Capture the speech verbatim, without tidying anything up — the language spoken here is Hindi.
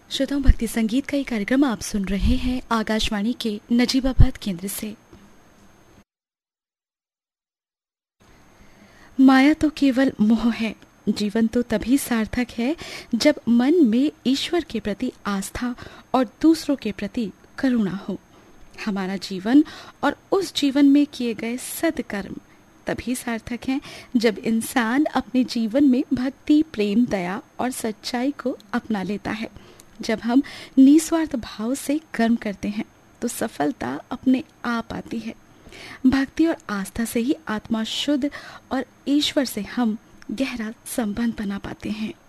श्रोताओं, भक्ति संगीत का ये कार्यक्रम आप सुन रहे हैं आकाशवाणी के नजीबाबाद केंद्र से। माया तो केवल मोह है। जीवन तो तभी सार्थक है जब मन में ईश्वर के प्रति आस्था और दूसरों के प्रति करुणा हो। हमारा जीवन और उस जीवन में किए गए सद्कर्म तभी सार्थक हैं जब इंसान अपने जीवन में भक्ति, प्रेम, दया और सच्चाई को अपना लेता है। जब हम निस्वार्थ भाव से कर्म करते हैं तो सफलता अपने आप आती है। भक्ति और आस्था से ही आत्मा शुद्ध और ईश्वर से हम गहरा संबंध बना पाते हैं।